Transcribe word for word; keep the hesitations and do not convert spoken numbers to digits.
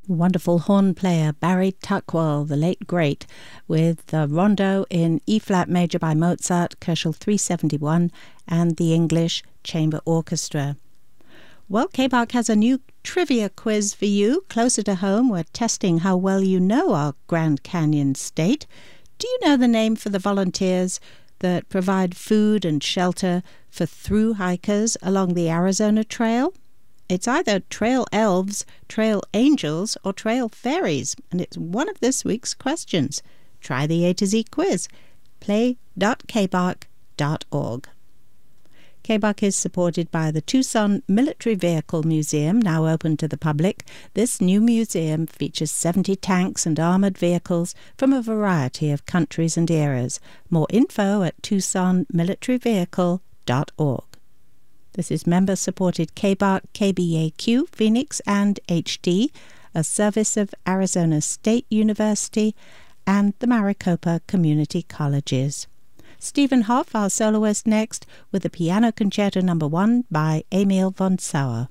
Wonderful horn player Barry Tuckwell, the late great, with the Rondo in E-flat major by Mozart, Köchel three seventy-one, and the English Chamber Orchestra. Well, K-Bach has a new trivia quiz for you. Closer to home, we're testing how well you know our Grand Canyon state. Do you know the name for the volunteers that provide food and shelter for through hikers along the Arizona Trail? It's either Trail Elves, Trail Angels, or Trail Fairies, and it's one of this week's questions. Try the A to Z quiz. play dot k bach dot org. K-Bach is supported by the Tucson Military Vehicle Museum, now open to the public. This new museum features seventy tanks and armored vehicles from a variety of countries and eras. More info at tucson military vehicle dot org. This is member-supported K-Bach, K B A Q, Phoenix, and H D, a service of Arizona State University and the Maricopa Community Colleges. Stephen Hoff, our soloist, next, with the Piano Concerto Number One by Emil von Sauer.